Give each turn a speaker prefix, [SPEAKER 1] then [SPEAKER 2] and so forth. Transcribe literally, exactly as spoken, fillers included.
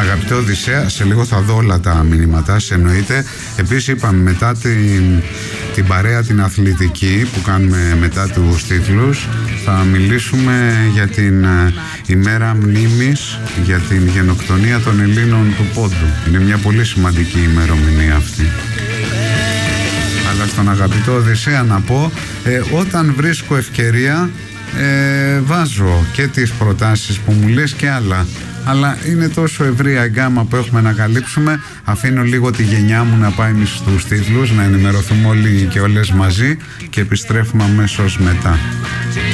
[SPEAKER 1] αγαπητέ Οδυσσέα, σε λίγο θα δω όλα τα μηνύματά, εννοείται. Επίσης είπαμε μετά την, την παρέα την αθλητική που κάνουμε μετά τους τίτλους, θα μιλήσουμε για την ημέρα μνήμης για την γενοκτονία των Ελλήνων του Πόντου. Είναι μια πολύ σημαντική ημερομηνία αυτή. Αλλά στον αγαπητό Οδυσσέα να πω, ε, όταν βρίσκω ευκαιρία ε, βάζω και τις προτάσεις που μου λες και άλλα, αλλά είναι τόσο ευρία η γκάμα που έχουμε να καλύψουμε. Αφήνω λίγο τη γενιά μου να πάει στους τίτλους, να ενημερωθούμε όλοι και όλες μαζί και επιστρέφουμε αμέσως μετά.